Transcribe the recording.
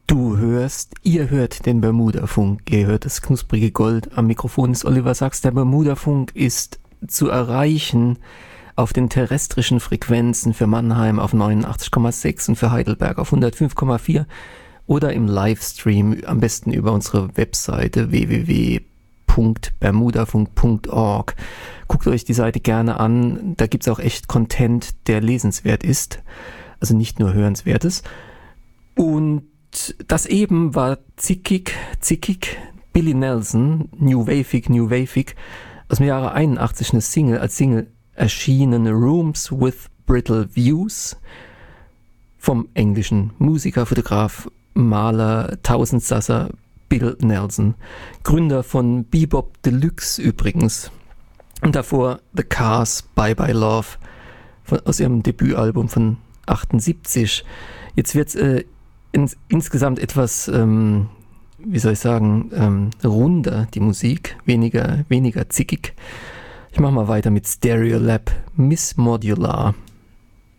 Ihr hört den Bermuda-Funk, ihr hört das knusprige Gold. Am Mikrofon ist Oliver Sachs. Der Bermuda-Funk ist zu erreichen auf den terrestrischen Frequenzen für Mannheim auf 89,6 und für Heidelberg auf 105,4 oder im Livestream am besten über unsere Webseite www.bermudafunk.org. Guckt euch die Seite gerne an, da gibt es auch echt Content, der lesenswert ist, also nicht nur Hörenswertes. Und das eben war zickig, Billy Nelson, New Wavig, aus dem Jahre 81 eine Single, als Single erschienen, Rooms with Brittle Views, vom englischen Musiker, Fotograf, Maler, Tausendsasser Bill Nelson, Gründer von Bebop Deluxe übrigens. Und davor The Cars, Bye Bye Love, aus ihrem Debütalbum von 78. Jetzt wird's insgesamt etwas, runder, die Musik, weniger zickig. Ich mache mal weiter mit Stereolab, Miss Modular.